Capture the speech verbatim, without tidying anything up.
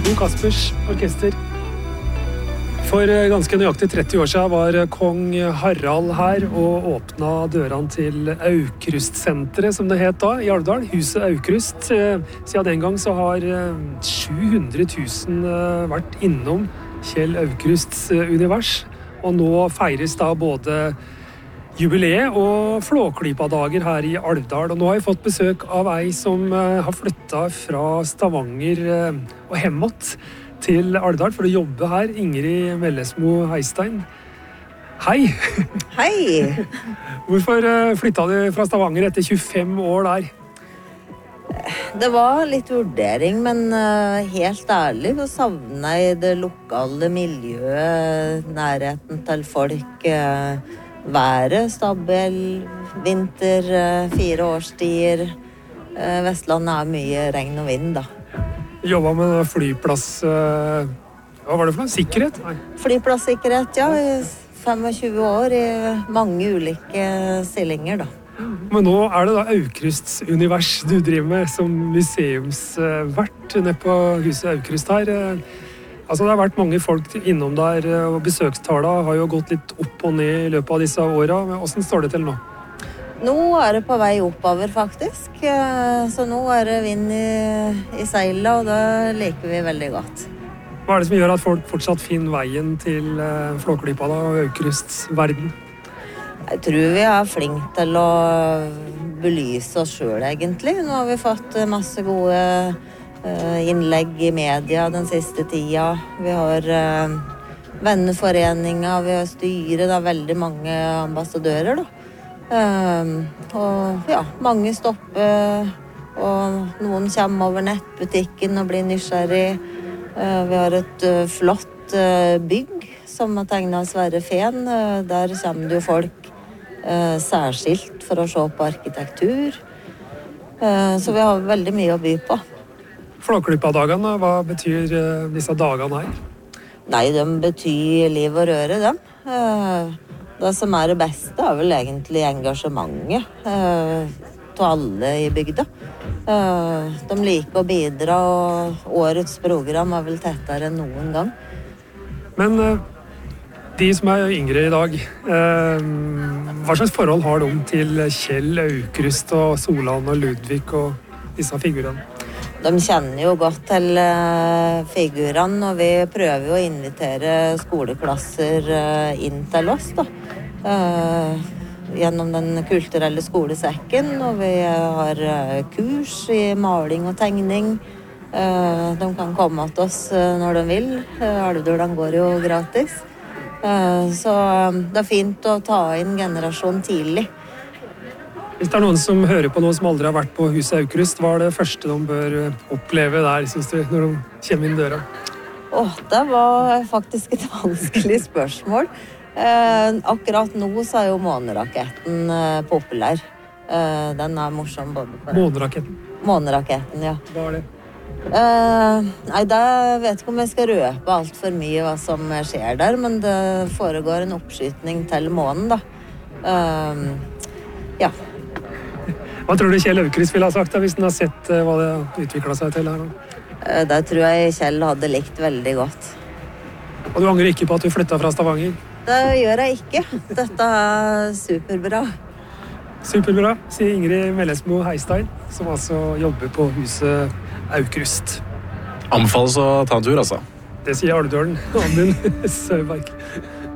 Jo Kaspers orkester. For ganske nøyaktig tretti år siden var kong Harald her og åpnet dørene til Aukrust-senteret, som det het da, i Alvdal, huset Aukrust. Siden den gang så har sju hundre tusen vært innom Kjell Aukrusts univers, og nå feires da både jubileet og Flåklypa-dager her i Alvdal. Og nå har jeg fått besøk av ei som har flyttet fra Stavanger og hemmet til Alvdal for å jobbe her, Ingrid Mellesmo Heistein. Hei! Hei! Hvorfor flyttet du fra Stavanger etter tjuefem år der? Det var litt vurdering, men helt ærlig så savnet jeg det lokale miljøet, nærheten til folk, været, stabel, vinter, fire årstider. Vestlandet er mye regn og vind, da. Jobbet med flyplass... Hva var det for noe? Sikkerhet? Nei. Flyplasssikkerhet, ja. I tjuefem år i mange ulike stillinger, da. Men nå er det da Aukrusts univers du driver med som museumsvert nede på huset Aukrust her. Altså, det har vært mange folk innom der, og besøkstallene har jo gått litt opp og ned i løpet av disse årene. Hvordan står det til nå? Nå er det på vei oppover, faktisk. Så nå er det vind i, i seilet, og det liker vi veldig godt. Hva er det som gjør at folk fortsatt finner veien til Flåklypa da, og Aukrusts verden? Jeg tror vi er flinke til å belyse oss selv, egentlig. Nå har vi fått masse gode innlegg i media den siste tida. Vi har uh, venneforeninger, vi har styre, det er veldig mange ambassadører, da. Uh, og ja, mange stopper, og noen kommer over nettbutikken og blir nysgjerrig. Uh, vi har et uh, flott uh, bygg som har tegnet Sverre Fehn. Uh, der kommer det jo folk uh, særskilt for å se på arkitektur. Uh, så vi har veldig mye å by på. Flåklypa-dagene, hva betyr disse dagene her? Nei, de betyr liv og røre, dem. Det som er det beste er vel egentlig engasjementet til alle i bygda. De liker å bidra, og årets program er vel tettere enn noen gang. Men de som er yngre i dag, hva slags forhold har de til Kjell Aukrust og Solan og Ludvig og disse figurene? De kjenner jo godt til uh, figurene, og vi prøver jo å invitere skoleklasser uh, inn til oss, da. Uh, gjennom den kulturelle skolesekken, og vi har uh, kurs i maling og tegning. Uh, de kan komme til oss uh, når de vil. Uh, Alvdal går jo gratis. Uh, så um, det er fint å ta inn generasjon tidlig. Hvis det er noen som hører på noe som aldri har vært på huset Aukrust, hva er det første de bør oppleve der, synes du, når de kommer inn døra? Åh, det var faktisk et vanskelig spørsmål. Eh, akkurat nå så er jo måneraketten eh, populær. Eh, den er morsom både på... Måneraketten? Måneraketten, ja. Hva er det? Eh, nei, da vet jeg ikke om jeg skal røpe alt for mye hva som skjer der, men det foregår en oppskytning til månen, da. Eh, ja. Hva tror du Kjell Aukrust ville ha sagt da, hvis han har sett uh, hva det utviklet seg til her? Uh, det tror jeg Kjell hadde likt veldig godt. Og du angrer ikke på at du flyttet fra Stavanger? Det gjør jeg ikke. Dette er superbra. Superbra, sier Ingrid Mellesmo Heistein, som altså jobber på huset Aukrust. Anbefales å ta en tur, altså. Det sier Alvdølen, Amund Søberg.